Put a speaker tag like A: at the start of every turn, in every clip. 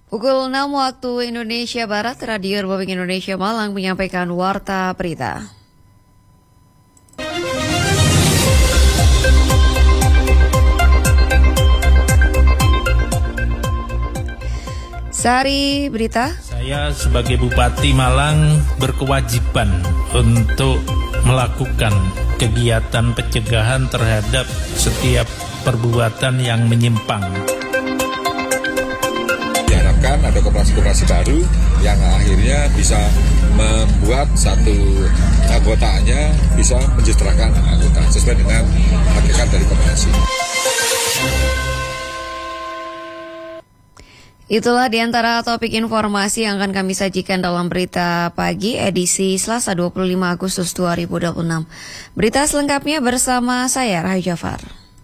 A: Pukul 6 waktu Indonesia Barat, Radio Republik Indonesia Malang menyampaikan Warta Berita. Sari Berita.
B: Saya sebagai Bupati Malang berkewajiban untuk melakukan kegiatan pencegahan terhadap setiap perbuatan yang menyimpang.
C: Diharapkan ada koperasi-koperasi baru yang akhirnya bisa membuat satu anggotanya bisa mensejahterakan anggota sesuai dengan hakikat dari koperasi.
A: Itulah diantara topik informasi yang akan kami sajikan dalam Berita Pagi edisi Selasa 25 Agustus 2026. Berita selengkapnya bersama saya, Rahai Jafar.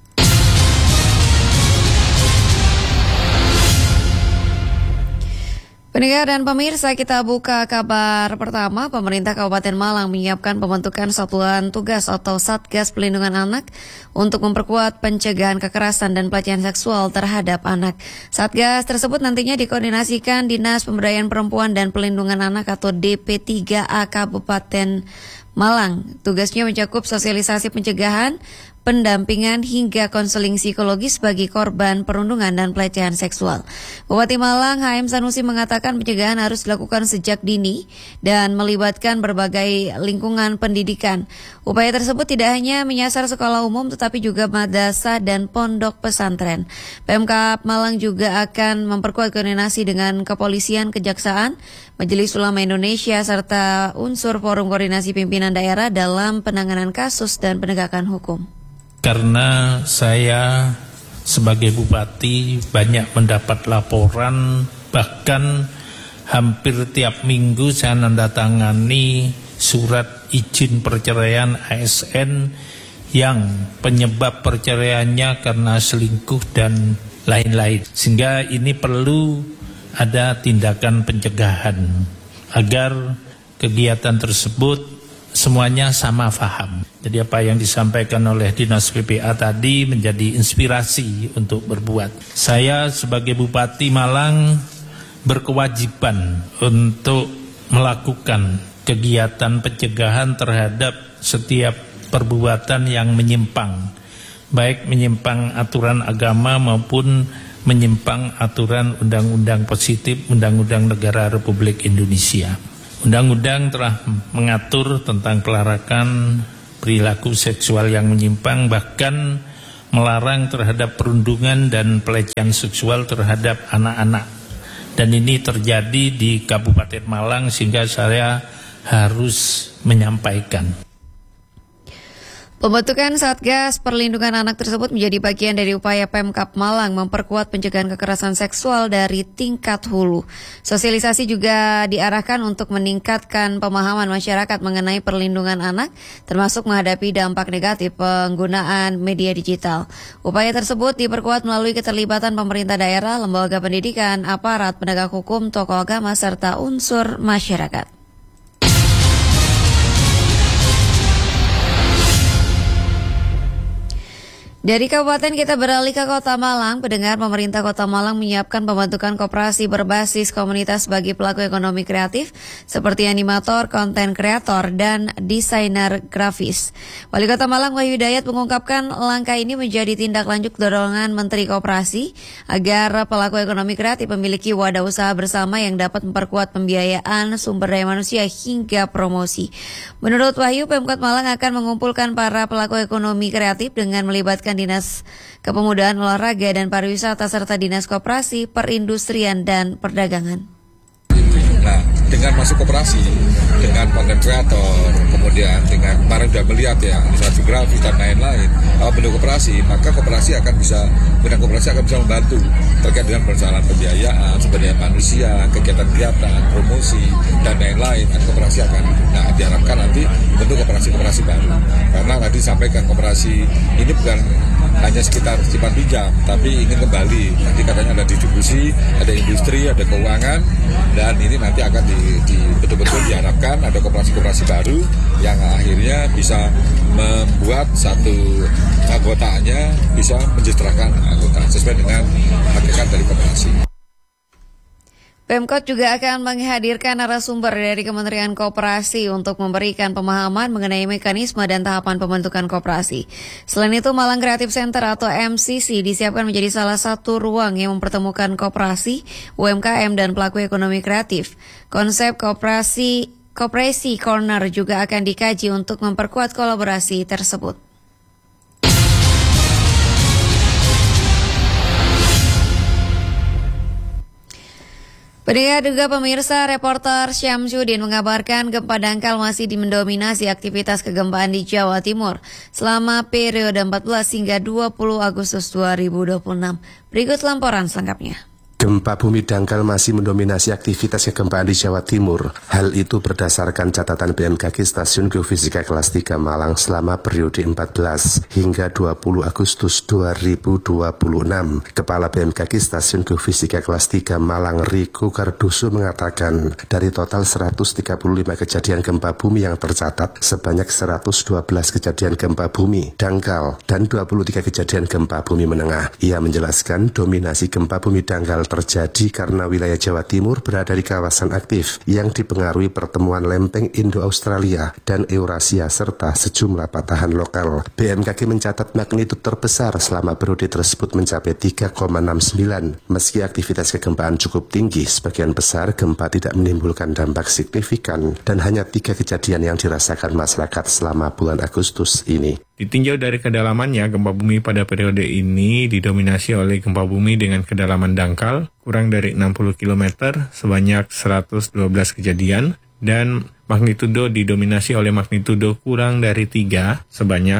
A: Pendengar dan pemirsa, kita buka kabar pertama. Pemerintah Kabupaten Malang menyiapkan pembentukan Satuan Tugas atau Satgas Pelindungan Anak untuk memperkuat pencegahan kekerasan dan pelecehan seksual terhadap anak. Satgas tersebut nantinya dikoordinasikan Dinas Pemberdayaan Perempuan dan Pelindungan Anak atau DP3A Kabupaten Malang. Tugasnya mencakup sosialisasi pencegahan, pendampingan hingga konseling psikologis bagi korban perundungan dan pelecehan seksual. Bupati Malang HM Sanusi mengatakan pencegahan harus dilakukan sejak dini dan melibatkan berbagai lingkungan pendidikan. Upaya tersebut tidak hanya menyasar sekolah umum tetapi juga madrasah dan pondok pesantren. Pemkab Malang juga akan memperkuat koordinasi dengan kepolisian, kejaksaan, Majelis Ulama Indonesia serta unsur forum koordinasi pimpinan daerah dalam penanganan kasus dan penegakan hukum.
B: Karena saya sebagai bupati banyak mendapat laporan, bahkan hampir tiap minggu saya menandatangani surat izin perceraian ASN yang penyebab perceraiannya karena selingkuh dan lain-lain. Sehingga ini perlu ada tindakan pencegahan agar kegiatan tersebut semuanya sama faham. Jadi apa yang disampaikan oleh Dinas PPA tadi menjadi inspirasi untuk berbuat. Saya sebagai Bupati Malang berkewajiban untuk melakukan kegiatan pencegahan terhadap setiap perbuatan yang menyimpang, baik menyimpang aturan agama maupun menyimpang aturan undang-undang positif, undang-undang negara Republik Indonesia. Undang-undang telah mengatur tentang pelarangan perilaku seksual yang menyimpang, bahkan melarang terhadap perundungan dan pelecehan seksual terhadap anak-anak. Dan ini terjadi di Kabupaten Malang sehingga saya harus menyampaikan.
A: Pembentukan Satgas Perlindungan Anak tersebut menjadi bagian dari upaya Pemkab Malang memperkuat pencegahan kekerasan seksual dari tingkat hulu. Sosialisasi juga diarahkan untuk meningkatkan pemahaman masyarakat mengenai perlindungan anak, termasuk menghadapi dampak negatif penggunaan media digital. Upaya tersebut diperkuat melalui keterlibatan pemerintah daerah, lembaga pendidikan, aparat penegak hukum, tokoh agama, serta unsur masyarakat. Dari kabupaten kita beralih ke Kota Malang. Pendengar, pemerintah Kota Malang menyiapkan pembentukan koperasi berbasis komunitas bagi pelaku ekonomi kreatif seperti animator, konten kreator, dan desainer grafis. Wali Kota Malang Wahyu Hidayat mengungkapkan langkah ini menjadi tindak lanjut dorongan Menteri Koperasi agar pelaku ekonomi kreatif memiliki wadah usaha bersama yang dapat memperkuat pembiayaan, sumber daya manusia hingga promosi. Menurut Wahyu, Pemkot Malang akan mengumpulkan para pelaku ekonomi kreatif dengan melibatkan Dinas Kepemudaan, Olahraga, dan Pariwisata serta Dinas Koperasi, Perindustrian, dan Perdagangan.
C: Nah, dengan masuk koperasi, dengan konten kreator, kemudian dengan kemarin sudah melihat ya, ilustrasi grafis dan lain-lain, kalau bentuk koperasi, maka koperasi akan bisa membantu terkait dengan perencanaan pembiayaan, sumber daya manusia, kegiatan-kegiatan, promosi, dan lain-lain. Koperasi akan, diharapkan nanti bentuk koperasi-koperasi baru. Karena tadi disampaikan koperasi ini bukan hanya sekitar simpan pinjam, tapi ingin kembali. Nanti katanya ada distribusi, ada industri, ada keuangan, dan ini nanti akan betul-betul diharapkan ada koperasi-koperasi baru yang akhirnya bisa membuat satu anggotanya bisa mensejahterakan anggota sesuai dengan hakikat dari koperasi.
A: Pemkot juga akan menghadirkan narasumber dari Kementerian Koperasi untuk memberikan pemahaman mengenai mekanisme dan tahapan pembentukan koperasi. Selain itu, Malang Creative Center atau MCC disiapkan menjadi salah satu ruang yang mempertemukan koperasi, UMKM, dan pelaku ekonomi kreatif. Konsep Koperasi Corner juga akan dikaji untuk memperkuat kolaborasi tersebut. Pendengar juga pemirsa, reporter Syamsuddin mengabarkan gempa dangkal masih mendominasi aktivitas kegempaan di Jawa Timur selama periode 14 hingga 20 Agustus 2026. Berikut laporan selengkapnya.
D: Gempa bumi dangkal masih mendominasi aktivitas kegempaan di Jawa Timur. Hal itu berdasarkan catatan BMKG Stasiun Geofisika Kelas 3 Malang selama periode 14 hingga 20 Agustus 2026. Kepala BMKG Stasiun Geofisika Kelas 3 Malang Riko Cardoso mengatakan, dari total 135 kejadian gempa bumi yang tercatat, sebanyak 112 kejadian gempa bumi dangkal dan 23 kejadian gempa bumi menengah. Ia menjelaskan dominasi gempa bumi dangkal terjadi karena wilayah Jawa Timur berada di kawasan aktif yang dipengaruhi pertemuan lempeng Indo-Australia dan Eurasia serta sejumlah patahan lokal. BMKG mencatat magnitud terbesar selama periode tersebut mencapai 3,69. Meski aktivitas kegempaan cukup tinggi, sebagian besar gempa tidak menimbulkan dampak signifikan dan hanya 3 kejadian yang dirasakan masyarakat selama bulan Agustus ini.
E: Ditinjau dari kedalamannya, gempa bumi pada periode ini didominasi oleh gempa bumi dengan kedalaman dangkal kurang dari 60 km sebanyak 112 kejadian dan magnitudo didominasi oleh magnitudo kurang dari 3 sebanyak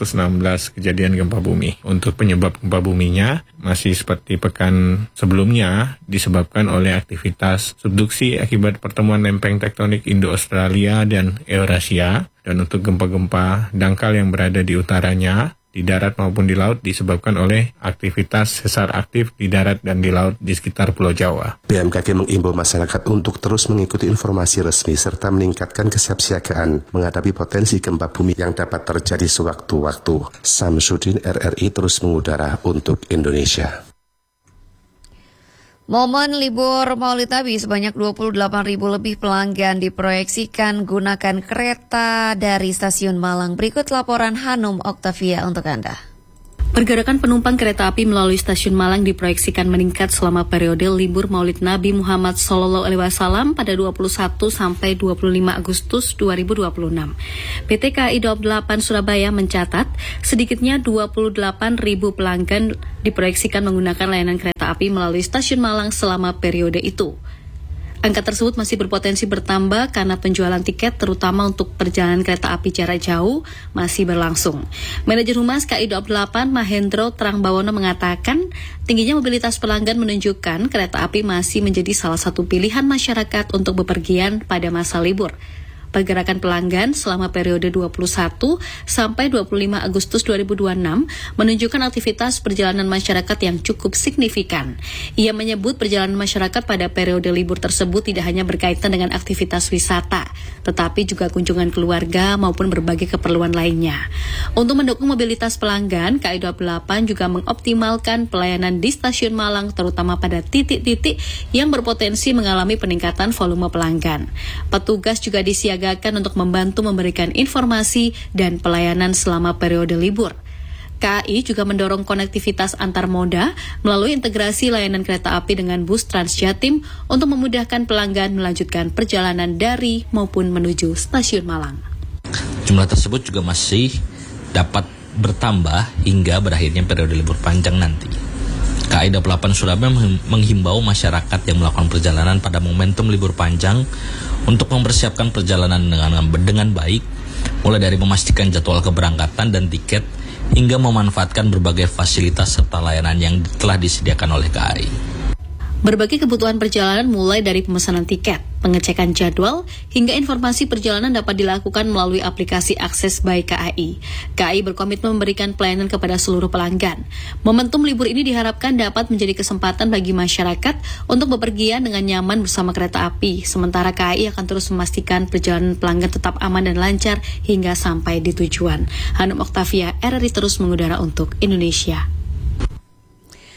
E: 116 kejadian gempa bumi. Untuk penyebab gempa buminya masih seperti pekan sebelumnya disebabkan oleh aktivitas subduksi akibat pertemuan lempeng tektonik Indo-Australia dan Eurasia. Dan untuk gempa-gempa dangkal yang berada di utaranya, di darat maupun di laut disebabkan oleh aktivitas sesar aktif di darat dan di laut di sekitar Pulau Jawa.
D: BMKG mengimbau masyarakat untuk terus mengikuti informasi resmi serta meningkatkan kesiapsiagaan menghadapi potensi gempa bumi yang dapat terjadi sewaktu-waktu. Syamsuddin, RRI terus mengudara untuk Indonesia.
A: Momen libur Maulid Nabi sebanyak 28.000 lebih pelanggan diproyeksikan gunakan kereta dari stasiun Malang. Berikut laporan Hanum Oktavia untuk Anda.
F: Pergerakan penumpang kereta api melalui stasiun Malang diproyeksikan meningkat selama periode libur Maulid Nabi Muhammad SAW pada 21 sampai 25 Agustus 2026. PT KAI Daob 8 Surabaya mencatat sedikitnya 28.000 pelanggan diproyeksikan menggunakan layanan kereta api melalui stasiun Malang selama periode itu. Angka tersebut masih berpotensi bertambah karena penjualan tiket terutama untuk perjalanan kereta api jarak jauh masih berlangsung. Manajer Humas KAI Daob 8 Mahendro Trangbawono mengatakan tingginya mobilitas pelanggan menunjukkan kereta api masih menjadi salah satu pilihan masyarakat untuk bepergian pada masa libur. Pergerakan pelanggan selama periode 21 sampai 25 Agustus 2026 menunjukkan aktivitas perjalanan masyarakat yang cukup signifikan. Ia menyebut perjalanan masyarakat pada periode libur tersebut tidak hanya berkaitan dengan aktivitas wisata, tetapi juga kunjungan keluarga maupun berbagai keperluan lainnya. Untuk mendukung mobilitas pelanggan, KAI Daob 8 juga mengoptimalkan pelayanan di stasiun Malang terutama pada titik-titik yang berpotensi mengalami peningkatan volume pelanggan. Petugas juga disiagakan untuk membantu memberikan informasi dan pelayanan selama periode libur. KAI juga mendorong konektivitas antar moda melalui integrasi layanan kereta api dengan bus Transjatim untuk memudahkan pelanggan melanjutkan perjalanan dari maupun menuju stasiun Malang.
G: Jumlah tersebut juga masih dapat bertambah hingga berakhirnya periode libur panjang nanti. KAI Daob 8 Surabaya menghimbau masyarakat yang melakukan perjalanan pada momentum libur panjang untuk mempersiapkan perjalanan dengan baik, mulai dari memastikan jadwal keberangkatan dan tiket, hingga memanfaatkan berbagai fasilitas serta layanan yang telah disediakan oleh KAI.
F: Berbagai kebutuhan perjalanan mulai dari pemesanan tiket, pengecekan jadwal, hingga informasi perjalanan dapat dilakukan melalui aplikasi Akses by KAI. KAI berkomitmen memberikan pelayanan kepada seluruh pelanggan. Momentum libur ini diharapkan dapat menjadi kesempatan bagi masyarakat untuk bepergian dengan nyaman bersama kereta api. Sementara KAI akan terus memastikan perjalanan pelanggan tetap aman dan lancar hingga sampai di tujuan. Hanum Oktavia, RRI terus mengudara untuk Indonesia.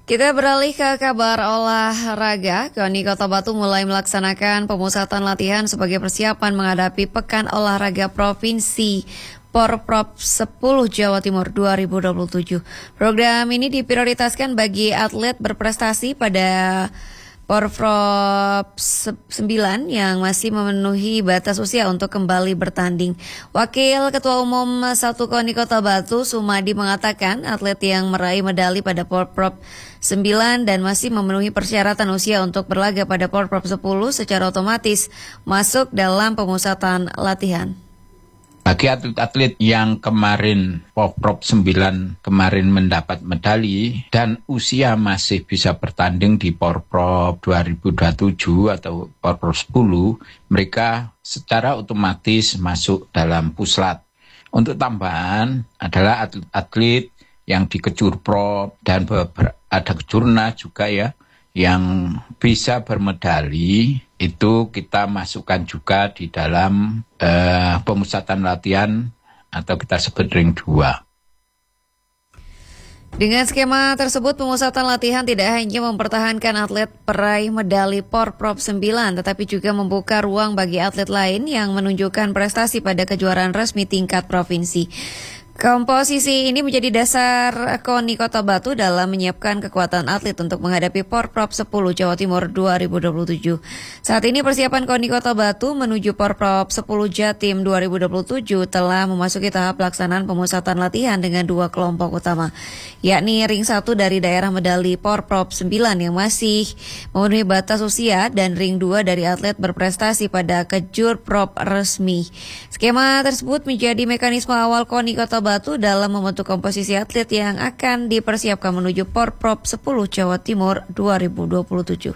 A: Kita beralih ke kabar olahraga. KONI Kota Batu mulai melaksanakan pemusatan latihan sebagai persiapan menghadapi Pekan Olahraga Provinsi Porprov 10 Jawa Timur 2027. Program ini diprioritaskan bagi atlet berprestasi pada Porprov 9 yang masih memenuhi batas usia untuk kembali bertanding. Wakil Ketua Umum 1 KONI Kota Batu, Sumadi, mengatakan atlet yang meraih medali pada Porprov 9 dan masih memenuhi persyaratan usia untuk berlaga pada Porprov 10 secara otomatis masuk dalam pemusatan latihan.
H: Bagi atlet-atlet yang kemarin Porprov 9 kemarin mendapat medali dan usia masih bisa bertanding di Porprov 2027 atau Porprov 10, mereka secara otomatis masuk dalam puslat. Untuk tambahan adalah atlet-atlet yang di Kejurprov dan ada Kejurnas juga ya, yang bisa bermedali, itu kita masukkan juga di dalam pemusatan latihan atau kita sebut ring 2.
A: Dengan skema tersebut, pemusatan latihan tidak hanya mempertahankan atlet peraih medali Porprov 9, tetapi juga membuka ruang bagi atlet lain yang menunjukkan prestasi pada kejuaraan resmi tingkat provinsi. Komposisi ini menjadi dasar KONI Kota Batu dalam menyiapkan kekuatan atlet untuk menghadapi Porprov 10 Jawa Timur 2027. Saat ini persiapan KONI Kota Batu menuju Porprov 10 Jatim 2027 telah memasuki tahap pelaksanaan pemusatan latihan dengan 2 kelompok utama, yakni ring 1 dari daerah medali Porprov 9 yang masih memenuhi batas usia dan ring 2 dari atlet berprestasi pada Kejurprov resmi. Skema tersebut menjadi mekanisme awal KONI Kota Batu dalam membentuk komposisi atlet yang akan dipersiapkan menuju Porprov 10 Jawa Timur 2027.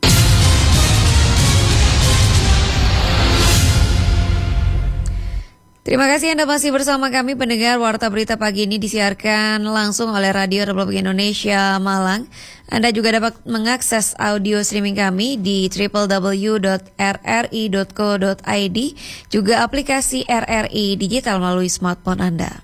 A: Terima kasih Anda masih bersama kami pendengar. Warta Berita pagi ini disiarkan langsung oleh Radio Republik Indonesia Malang. Anda juga dapat mengakses audio streaming kami di www.rri.co.id, juga aplikasi RRI Digital melalui smartphone Anda.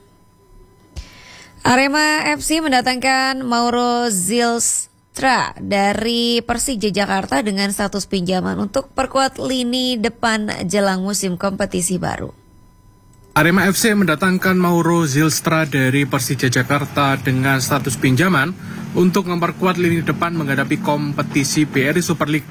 A: Arema FC mendatangkan Mauro Zylstra dari Persija Jakarta dengan status pinjaman untuk perkuat lini depan jelang musim kompetisi baru.
I: Arema FC mendatangkan Mauro Zylstra dari Persija Jakarta dengan status pinjaman untuk memperkuat lini depan menghadapi kompetisi BRI Super League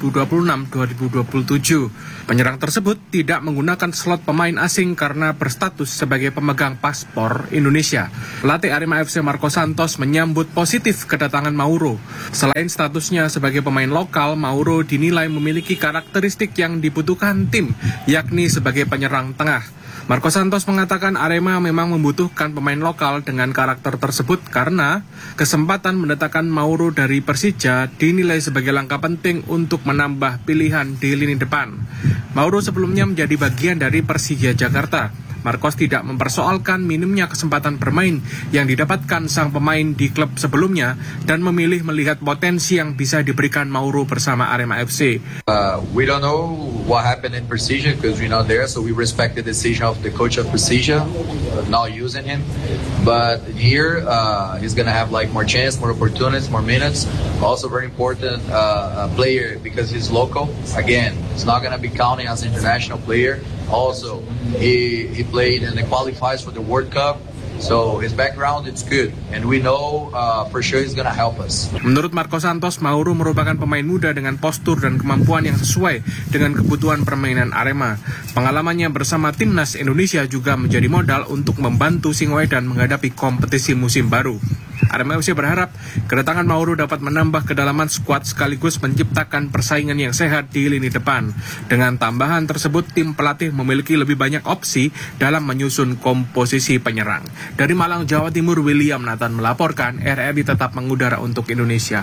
I: 2026-2027. Penyerang tersebut tidak menggunakan slot pemain asing karena berstatus sebagai pemegang paspor Indonesia. Pelatih Arema FC Marco Santos menyambut positif kedatangan Mauro. Selain statusnya sebagai pemain lokal, Mauro dinilai memiliki karakteristik yang dibutuhkan tim, yakni sebagai penyerang tengah. Marco Santos mengatakan Arema memang membutuhkan pemain lokal dengan karakter tersebut karena kesempatan mendatangkan Mauro dari Persija dinilai sebagai langkah penting untuk menambah pilihan di lini depan. Mauro sebelumnya menjadi bagian dari Persija Jakarta. Marcos tidak mempersoalkan minimnya kesempatan bermain yang didapatkan sang pemain di klub sebelumnya dan memilih melihat potensi yang bisa diberikan Mauro bersama Arema FC.
J: We don't know what happened in Persija because we're not there, so we respect the decision of the coach of Persija not using him. But here he's gonna have like more chance, more opportunities, more minutes. Also very important player because he's local. Again, he's not gonna be counting as an international player. Also, he played and qualifies for the World Cup. So his background it's good and we know for sure he's gonna help us.
I: Menurut Marco Santos, Mauro merupakan pemain muda dengan postur dan kemampuan yang sesuai dengan kebutuhan permainan Arema. Pengalamannya bersama timnas Indonesia juga menjadi modal untuk membantu Singoedan menghadapi kompetisi musim baru. Arema FC berharap kedatangan Mauro dapat menambah kedalaman skuad sekaligus menciptakan persaingan yang sehat di lini depan. Dengan tambahan tersebut, tim pelatih memiliki lebih banyak opsi dalam menyusun komposisi penyerang. Dari Malang, Jawa Timur, William Nathan melaporkan, RRI tetap mengudara untuk Indonesia.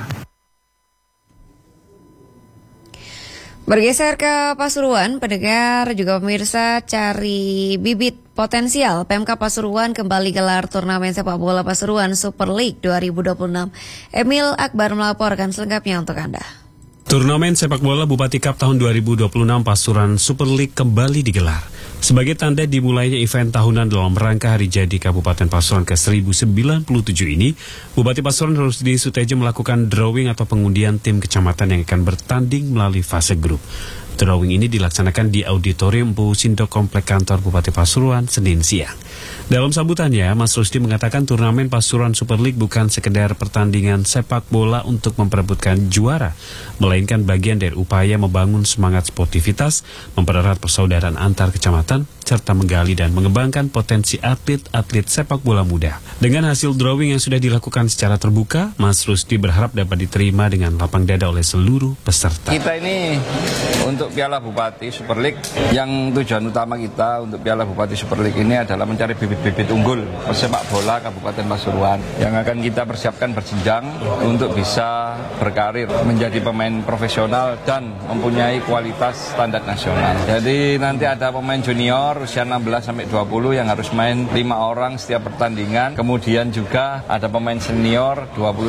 A: Bergeser ke Pasuruan, pendengar juga pemirsa, cari bibit potensial. PMK Pasuruan kembali gelar turnamen sepak bola Pasuruan Super League 2026. Emil Akbar melaporkan selengkapnya untuk Anda.
K: Turnamen sepak bola Bupati Cup tahun 2026 Pasuruan Super League kembali digelar. Sebagai tanda dimulainya event tahunan dalam rangka hari jadi Kabupaten Pasuruan ke-1097 ini, Bupati Pasuruan Rusdi Sutejo melakukan drawing atau pengundian tim kecamatan yang akan bertanding melalui fase grup. Drawing ini dilaksanakan di Auditorium Bu Sindo Komplek Kantor Bupati Pasuruan Senin siang. Dalam sambutannya, Mas Rusdi mengatakan turnamen Pasuruan Super League bukan sekedar pertandingan sepak bola untuk memperebutkan juara, melainkan bagian dari upaya membangun semangat sportivitas, mempererat persaudaraan antar kecamatan, serta menggali dan mengembangkan potensi atlet-atlet sepak bola muda. Dengan hasil drawing yang sudah dilakukan secara terbuka, Mas Rusdi berharap dapat diterima dengan lapang dada oleh seluruh peserta.
L: Kita ini untuk Piala Bupati Super League, yang tujuan utama kita untuk Piala Bupati Super League ini adalah mencari bibit-bibit unggul persepak bola Kabupaten Pasuruan yang akan kita persiapkan berjenjang untuk bisa berkarir menjadi pemain profesional dan mempunyai kualitas standar nasional. Jadi nanti ada pemain junior usia 16-20 yang harus main 5 orang setiap pertandingan. Kemudian juga ada pemain senior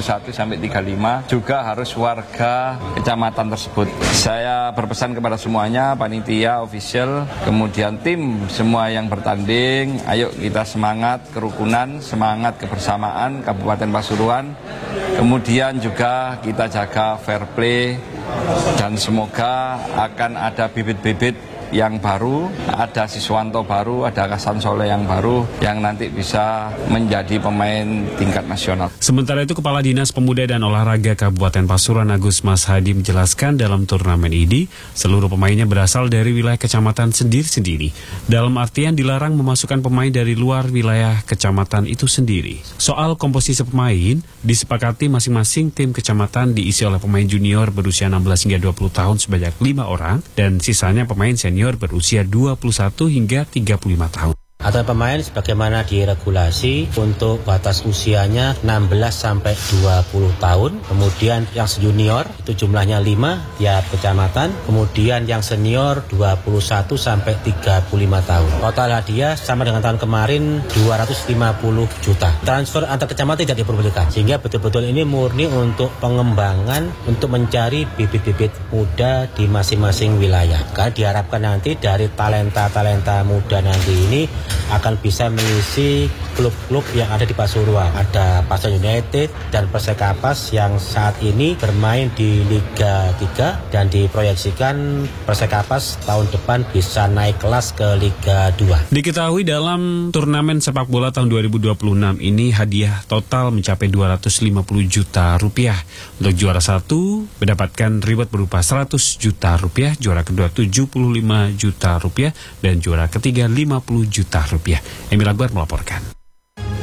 L: 21-35 juga harus warga kecamatan tersebut. Saya berpesan kepada semuanya, panitia, official, kemudian tim semua yang bertanding, ayo kita semangat kerukunan, semangat kebersamaan Kabupaten Pasuruan. Kemudian juga kita jaga fair play dan semoga akan ada bibit-bibit yang baru, ada Siswanto baru, ada Kasan Soleh yang baru yang nanti bisa menjadi pemain tingkat nasional.
K: Sementara itu, Kepala Dinas Pemuda dan Olahraga Kabupaten Pasuruan Agus Mas Hadi menjelaskan dalam turnamen ini, seluruh pemainnya berasal dari wilayah kecamatan sendiri-sendiri. Dalam artian dilarang memasukkan pemain dari luar wilayah kecamatan itu sendiri. Soal komposisi pemain, disepakati masing-masing tim kecamatan diisi oleh pemain junior berusia 16 hingga 20 tahun sebanyak 5 orang, dan sisanya pemain senior berusia 21 hingga 35 tahun.
M: Atau pemain sebagaimana diregulasi untuk batas usianya 16 sampai 20 tahun. Kemudian yang junior itu jumlahnya 5 tiap kecamatan. Kemudian yang senior 21 sampai 35 tahun. Total hadiah sama dengan tahun kemarin 250 juta. Transfer antar kecamatan tidak diperbolehkan. Sehingga betul-betul ini murni untuk pengembangan, untuk mencari bibit-bibit muda di masing-masing wilayah. Karena diharapkan nanti dari talenta-talenta muda nanti ini akan bisa mengisi klub-klub yang ada di Pasuruan. Ada Pasuruan United dan Persekapas yang saat ini bermain di Liga 3 dan diproyeksikan Persekapas tahun depan bisa naik kelas ke Liga 2.
K: Diketahui dalam turnamen sepak bola tahun 2026 ini hadiah total mencapai 250 juta rupiah. Untuk juara 1 mendapatkan reward berupa 100 juta rupiah, juara kedua 75 juta rupiah, dan juara ketiga 50 juta rupiah. Emil Akbar melaporkan.